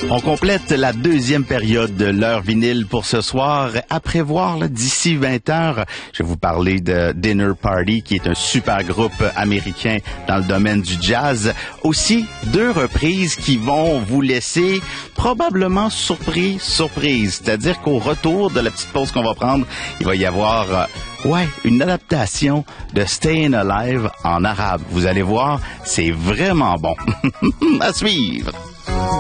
On complète la deuxième période de l'heure vinyle pour ce soir. À prévoir, d'ici 20 heures, je vais vous parler de Dinner Party, qui est un super groupe américain dans le domaine du jazz. Aussi, 2 reprises qui vont vous laisser probablement surprise. C'est-à-dire qu'au retour de la petite pause qu'on va prendre, il va y avoir une adaptation de Stayin' Alive en arabe. Vous allez voir, c'est vraiment bon. À suivre!